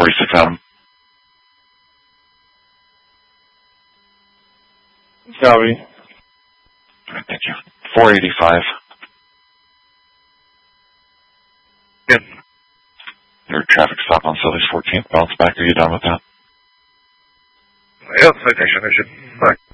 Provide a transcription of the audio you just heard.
46 Adam. Copy. Thank you. 485. Good. Your traffic stop on Southeast 14th. Bounce back. Are you done with that? Yep, citation issued. Bye.